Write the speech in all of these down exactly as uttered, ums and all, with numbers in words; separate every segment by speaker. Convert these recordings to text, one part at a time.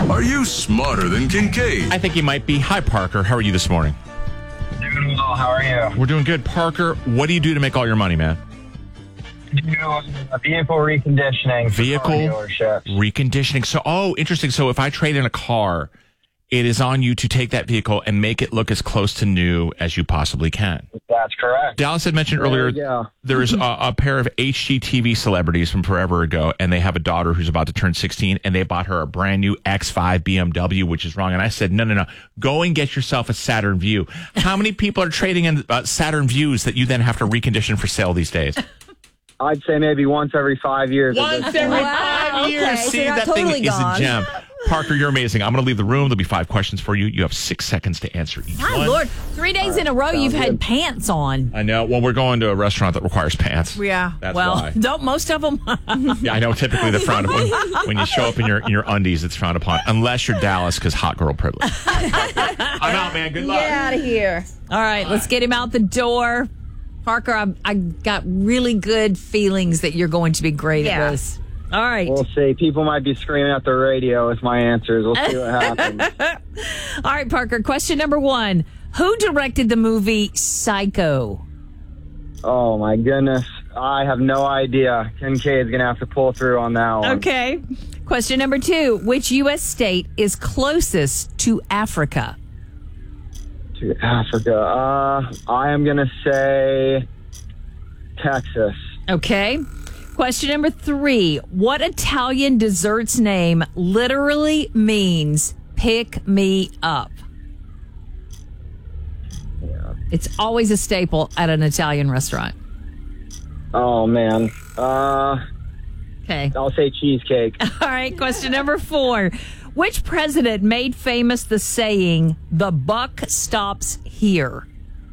Speaker 1: Are you smarter than Kincaid?
Speaker 2: I think he might be. Hi, Parker. How are you this morning?
Speaker 3: Doing well. How are you?
Speaker 2: We're doing good. Parker, what do you do to make all your money, man?
Speaker 3: Do a vehicle reconditioning. for
Speaker 2: Vehicle
Speaker 3: car dealerships.
Speaker 2: reconditioning. So, oh, interesting. So if I trade in a car, it is on you to take that vehicle and make it look as close to new as you possibly can.
Speaker 3: That's correct.
Speaker 2: Dallas had mentioned
Speaker 3: There
Speaker 2: earlier
Speaker 3: you go.
Speaker 2: there is a, a pair of H G T V celebrities from forever ago, and they have a daughter who's about to turn sixteen, and they bought her a brand new X five B M W, which is wrong. And I said, no, no, no, go and get yourself a Saturn Vue. How many people are trading in uh, Saturn Views that you then have to recondition for sale these days?
Speaker 3: I'd say maybe once every five years. at
Speaker 2: Once
Speaker 3: this
Speaker 2: every
Speaker 3: point.
Speaker 2: five
Speaker 4: Wow,
Speaker 2: years.
Speaker 4: okay, so
Speaker 2: See,
Speaker 4: you're
Speaker 2: that
Speaker 4: not
Speaker 2: thing
Speaker 4: totally
Speaker 2: is
Speaker 4: gone.
Speaker 2: a gem. Parker, you're amazing. I'm going to leave the room. There'll be five questions for you. You have six seconds to answer each
Speaker 4: My
Speaker 2: one.
Speaker 4: Lord, three days in a row you've had
Speaker 3: good.
Speaker 4: pants on.
Speaker 2: I know. Well, we're going to a restaurant that requires pants.
Speaker 4: Yeah.
Speaker 2: That's
Speaker 4: well,
Speaker 2: why.
Speaker 4: don't most of them?
Speaker 2: Yeah, I know. Typically, they're frowned upon. When you show up in your in your undies, it's frowned upon. Unless you're Dallas, because hot girl privilege. I'm out, man. Good luck.
Speaker 4: Get out of here. All right, let's get him out the door. Parker, I, I got really good feelings that you're going to be great
Speaker 5: Yeah.
Speaker 4: at this. All right.
Speaker 3: We'll see. People might be screaming at the radio with my answers. We'll see what happens.
Speaker 4: All right, Parker, question number one. Who directed the movie Psycho?
Speaker 3: Oh, my goodness. I have no idea. Kincaid's going to have to pull through on that one.
Speaker 4: Okay. Question number two. Which U S state is closest to Africa?
Speaker 3: To Africa. Uh, I am going to say Texas.
Speaker 4: Okay. Question number three. What Italian dessert's name literally means pick me up?
Speaker 3: Yeah.
Speaker 4: It's always a staple at an Italian restaurant.
Speaker 3: Oh, man. Uh,
Speaker 4: Okay.
Speaker 3: I'll say cheesecake.
Speaker 4: All right. Question number four. Which president made famous the saying, the buck stops here?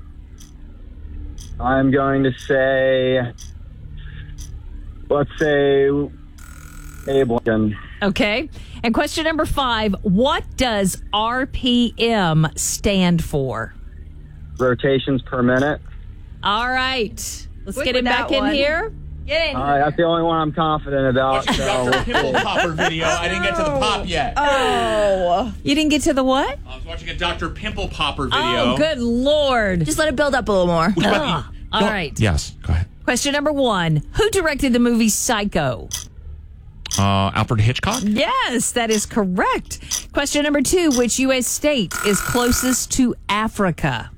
Speaker 3: I'm going to say, let's say, Abe Lincoln.
Speaker 4: Okay. And question number five. What does R P M stand for?
Speaker 3: Rotations per minute.
Speaker 4: All right. Let's
Speaker 5: Quick
Speaker 4: get him
Speaker 5: with
Speaker 4: back
Speaker 5: that
Speaker 4: in
Speaker 5: one.
Speaker 4: here.
Speaker 5: Get in.
Speaker 3: All right, that's the only one I'm confident about. So
Speaker 2: Doctor Pimple Popper video. I didn't get to the pop yet.
Speaker 5: Oh.
Speaker 4: You didn't get to the what?
Speaker 2: I was watching a Doctor Pimple Popper video.
Speaker 4: Oh, good Lord.
Speaker 5: Just let it build up a little more.
Speaker 4: Ugh. All right.
Speaker 2: Yes, go ahead.
Speaker 4: Question number one. Who directed the movie Psycho?
Speaker 2: Uh, Alfred Hitchcock?
Speaker 4: Yes, that is correct. Question number two. Which U S state is closest to Africa?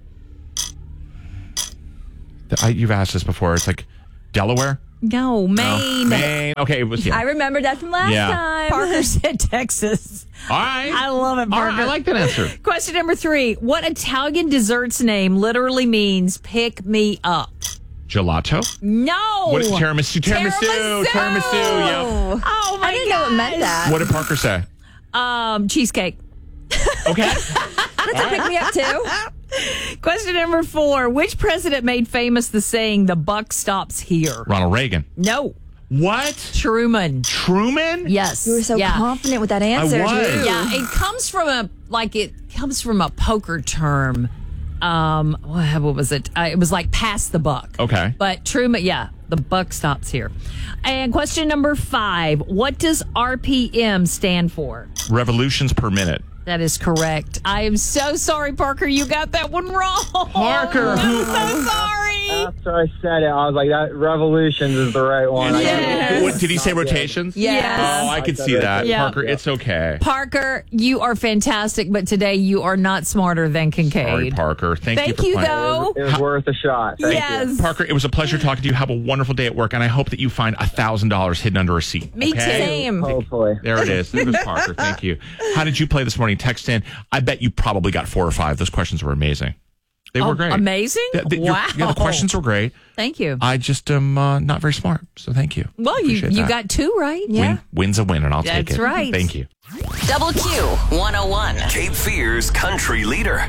Speaker 2: I, you've asked this before. It's like Delaware?
Speaker 4: No, Maine.
Speaker 2: Maine. Okay, it was, yeah.
Speaker 5: I remembered that from last
Speaker 2: Yeah.
Speaker 5: time.
Speaker 4: Parker said Texas.
Speaker 2: All right.
Speaker 4: I love it,
Speaker 2: All
Speaker 4: Parker.
Speaker 2: right, I like that answer.
Speaker 4: Question number three. What Italian dessert's name literally means pick me up?
Speaker 2: Gelato?
Speaker 4: No.
Speaker 2: What is tiramisu? Tiramisu.
Speaker 4: Tiramisu.
Speaker 2: Tiramisu. Yeah.
Speaker 4: Oh, my
Speaker 5: I didn't know it meant that.
Speaker 2: What did Parker say?
Speaker 4: Um, cheesecake.
Speaker 2: Okay.
Speaker 5: That's a pick me up too.
Speaker 4: Question number four. Which president made famous the saying, the buck stops here?
Speaker 2: Ronald Reagan.
Speaker 4: No.
Speaker 2: What?
Speaker 4: Truman.
Speaker 2: Truman?
Speaker 4: Yes.
Speaker 5: You were so
Speaker 4: yeah.
Speaker 5: confident with that answer.
Speaker 2: was.
Speaker 5: too.
Speaker 4: Yeah, it comes from a, like, it comes from a poker term. Um, what what was it? Uh, it was like pass the buck.
Speaker 2: Okay.
Speaker 4: But Truman, yeah, the buck stops here. And question number five. What does R P M stand for?
Speaker 2: Revolutions per minute.
Speaker 4: That is correct. I am so sorry, Parker. You got that one wrong.
Speaker 2: Parker,
Speaker 4: I'm
Speaker 2: who-
Speaker 4: so sorry.
Speaker 3: after I said it, I was like, "That Revolutions is the right one." I
Speaker 4: Yes.
Speaker 3: gotta-
Speaker 2: What, did he say
Speaker 3: Not yet.
Speaker 2: rotations?
Speaker 4: Yes.
Speaker 2: Oh, I could see that.
Speaker 4: Yeah.
Speaker 2: Parker, it's okay.
Speaker 4: Parker, you are fantastic, but today you are not smarter than Kincaid.
Speaker 2: Sorry, Parker. Thank,
Speaker 4: Thank
Speaker 2: you for
Speaker 4: you,
Speaker 2: playing.
Speaker 4: though.
Speaker 3: It was worth a shot. Thank
Speaker 4: Yes.
Speaker 3: you.
Speaker 2: Parker, it was a pleasure talking to you. Have a wonderful day at work, and I hope that you find one thousand dollars hidden under a seat.
Speaker 4: Me
Speaker 2: okay?
Speaker 4: too.
Speaker 5: Same.
Speaker 3: Hopefully.
Speaker 2: There it is. It was Parker. Thank you. How did you play this morning? Text in. I bet you probably got four or five. Those questions were amazing. They
Speaker 4: Oh,
Speaker 2: were great.
Speaker 4: amazing?
Speaker 2: The, the, your-
Speaker 4: Wow.
Speaker 2: yeah, the questions were great.
Speaker 4: Thank you.
Speaker 2: I just am uh, not very smart, so thank you.
Speaker 4: Well, you
Speaker 2: Appreciate
Speaker 4: you
Speaker 2: that.
Speaker 4: got two right.
Speaker 2: Win, win's a win, and I'll take
Speaker 4: That's
Speaker 2: it.
Speaker 4: right.
Speaker 2: Thank you.
Speaker 6: Double Q one oh one.
Speaker 1: Cape Fear's country leader.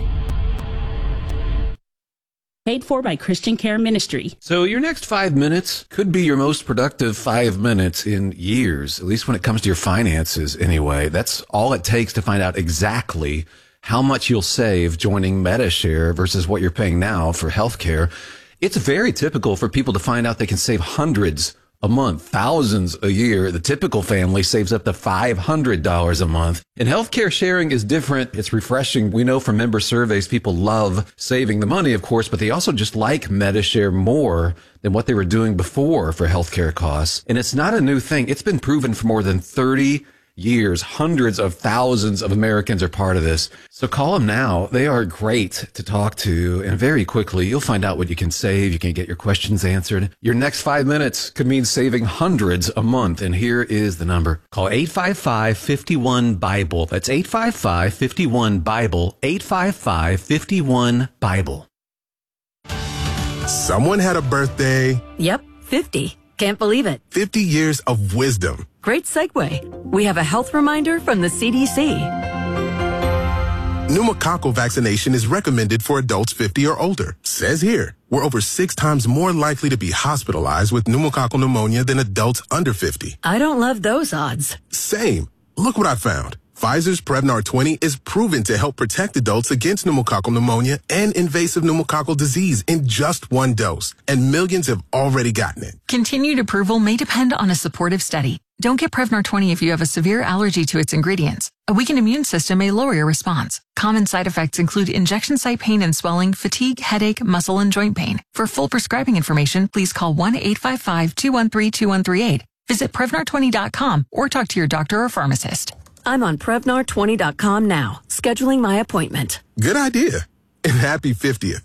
Speaker 7: Paid for by Christian Care Ministry.
Speaker 8: So your next five minutes could be your most productive five minutes in years, at least when it comes to your finances anyway. That's all it takes to find out exactly how much you'll save joining MediShare versus what you're paying now for healthcare. It's very typical for people to find out they can save hundreds a month, thousands a year. The typical family saves up to five hundred dollars a month. And healthcare sharing is different. It's refreshing. We know from member surveys, people love saving the money, of course, but they also just like Medi-Share more than what they were doing before for healthcare costs. And it's not a new thing. It's been proven for more than thirty years. Hundreds of thousands of Americans are part of this. So call them now. They are great to talk to. And very quickly, you'll find out what you can save. You can get your questions answered. Your next five minutes could mean saving hundreds a month. And here is the number. Call eight five five, five one, BIBLE. That's eight five five, five one, BIBLE. eight five five, five one, BIBLE.
Speaker 9: Someone had a birthday.
Speaker 10: Yep, fifty. Can't believe it.
Speaker 9: fifty years of wisdom.
Speaker 10: Great segue. We have a health reminder from the C D C.
Speaker 9: Pneumococcal vaccination is recommended for adults fifty or older. Says here, we're over six times more likely to be hospitalized with pneumococcal pneumonia than adults under fifty.
Speaker 10: I don't love those odds.
Speaker 9: Same. Look what I found. Pfizer's Prevnar twenty is proven to help protect adults against pneumococcal pneumonia and invasive pneumococcal disease in just one dose, and millions have already gotten it.
Speaker 11: Continued approval may depend on a supportive study. Don't get Prevnar twenty if you have a severe allergy to its ingredients. A weakened immune system may lower your response. Common side effects include injection site pain and swelling, fatigue, headache, muscle, and joint pain. For full prescribing information, please call one eight five five, two one three, two one three eight. Visit Prevnar twenty dot com or talk to your doctor or pharmacist.
Speaker 10: I'm on Prevnar twenty dot com now, scheduling my appointment.
Speaker 9: Good idea. And happy fiftieth.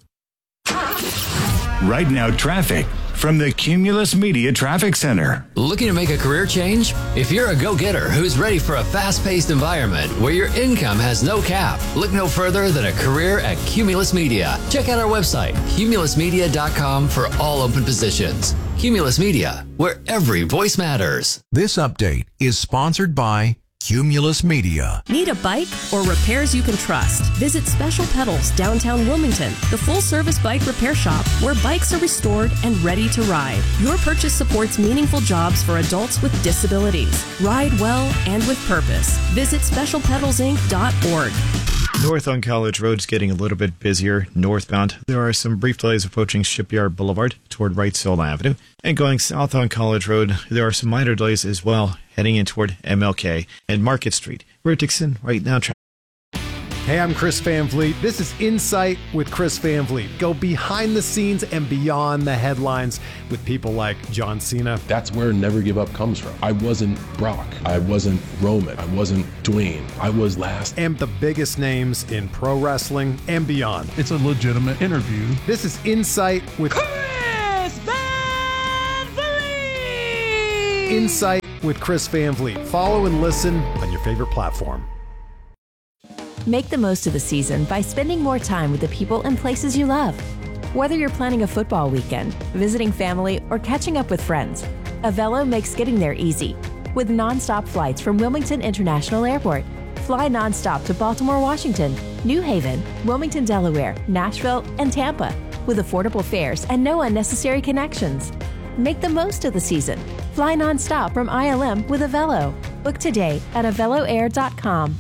Speaker 12: Right now, traffic from the Cumulus Media Traffic Center.
Speaker 13: Looking to make a career change? If you're a go-getter who's ready for a fast-paced environment where your income has no cap, look no further than a career at Cumulus Media. Check out our website, cumulus media dot com, for all open positions. Cumulus Media, where every voice matters.
Speaker 14: This update is sponsored by Cumulus Media.
Speaker 15: Need a bike or repairs you can trust? Visit Special Pedals, downtown Wilmington, the full-service bike repair shop where bikes are restored and ready to ride. Your purchase supports meaningful jobs for adults with disabilities. Ride well and with purpose. Visit special pedals inc dot org.
Speaker 16: North on College Road's getting a little bit busier northbound. There are some brief delays approaching Shipyard Boulevard toward Wright-Soul Avenue. And going south on College Road, there are some minor delays as well, heading in toward M L K and Market Street. We're at Dixon right now.
Speaker 17: Hey, I'm Chris Van Vliet. This is Insight with Chris Van Vliet. Go behind the scenes and beyond the headlines with people like John Cena.
Speaker 18: That's where Never Give Up comes from. I wasn't Brock. I wasn't Roman. I wasn't Dwayne. I was last.
Speaker 17: And the biggest names in pro wrestling and beyond.
Speaker 19: It's a legitimate interview.
Speaker 17: This is Insight with
Speaker 20: Chris Van Vliet.
Speaker 17: Insight with Chris Van Vliet. Follow and listen on your favorite platform.
Speaker 5: Make the most of the season by spending more time with the people and places you love. Whether you're planning a football weekend, visiting family, or catching up with friends, Avelo makes getting there easy. With nonstop flights from Wilmington International Airport. Fly nonstop to Baltimore, Washington, New Haven, Wilmington, Delaware, Nashville, and Tampa, with affordable fares and no unnecessary connections. Make the most of the season. Fly nonstop from I L M with Avelo. Book today at avelo air dot com.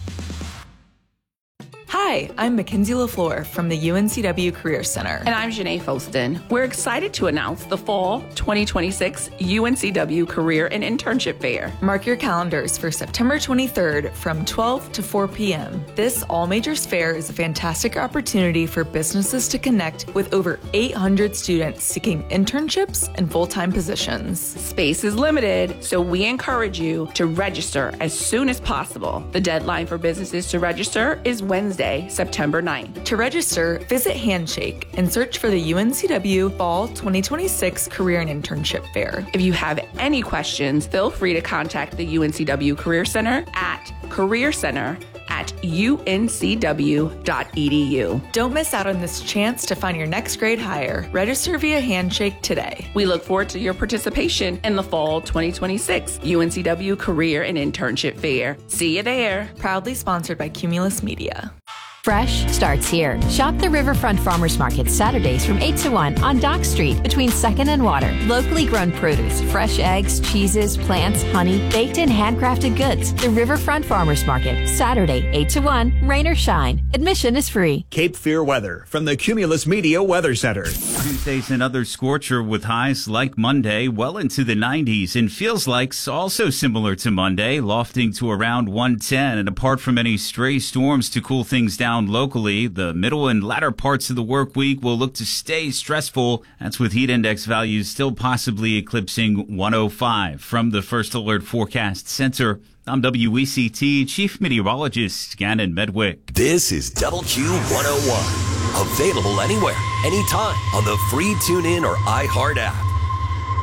Speaker 21: Hi, I'm Mackenzie LaFleur from the U N C W Career Center.
Speaker 22: And I'm Janae Foston. We're excited to announce the Fall twenty twenty-six U N C W Career and Internship Fair.
Speaker 21: Mark your calendars for September twenty-third from twelve to four p.m. This all-majors fair is a fantastic opportunity for businesses to connect with over eight hundred students seeking internships and full-time positions.
Speaker 22: Space is limited, so we encourage you to register as soon as possible. The deadline for businesses to register is Wednesday, September ninth.
Speaker 21: To register, visit Handshake and search for the U N C W Fall twenty twenty-six Career and Internship Fair.
Speaker 22: If you have any questions, feel free to contact the U N C W Career Center at Career Center at U N C W dot E D U.
Speaker 21: Don't miss out on this chance to find your next grade hire. Register via Handshake today.
Speaker 22: We look forward to your participation in the Fall twenty twenty-six U N C W Career and Internship Fair. See you there.
Speaker 21: Proudly sponsored by Cumulus Media.
Speaker 5: Fresh starts here. Shop the Riverfront Farmers Market Saturdays from eight to one on Dock Street between second and Water. Locally grown produce, fresh eggs, cheeses, plants, honey, baked and handcrafted goods. The Riverfront Farmers Market, Saturday, eight to one, rain or shine. Admission is free.
Speaker 3: Cape Fear weather from the Cumulus Media Weather Center.
Speaker 19: Tuesday's another scorcher with highs like Monday well into the nineties and feels like also similar to Monday, lofting to around one ten. And apart from any stray storms to cool things down locally, the middle and latter parts of the work week will look to stay stressful. That's with heat index values still possibly eclipsing one oh five. From the First Alert Forecast Center, I'm W E C T Chief Meteorologist Gannon Medwick.
Speaker 1: This is Double Q one oh one. Available anywhere, anytime on the free TuneIn or iHeart app.